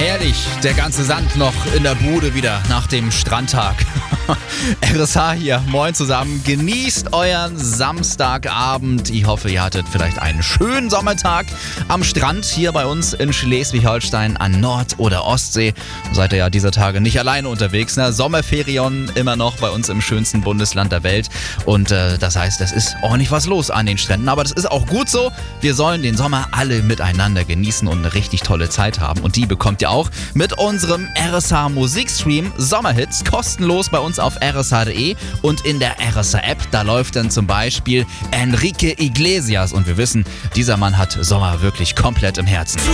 herrlich, der ganze Sand noch in der Bude wieder nach dem Strandtag. RSH hier, moin zusammen, genießt euren Samstagabend. Ich hoffe, ihr hattet vielleicht einen schönen Sommertag am Strand hier bei uns in Schleswig-Holstein an Nord- oder Ostsee. Seid ihr ja dieser Tage nicht alleine unterwegs, ne? Sommerferien immer noch bei uns im schönsten Bundesland der Welt. Und das heißt, es ist ordentlich was los an den Stränden. Aber das ist auch gut so. Wir sollen den Sommer alle miteinander genießen und eine richtig tolle Zeit haben. Und die bekommt ihr auch mit unserem RSH Musikstream Sommerhits kostenlos bei uns auf rsh.de und in der RSH App. Da läuft dann zum Beispiel Enrique Iglesias und wir wissen, dieser Mann hat Sommer wirklich komplett im Herzen.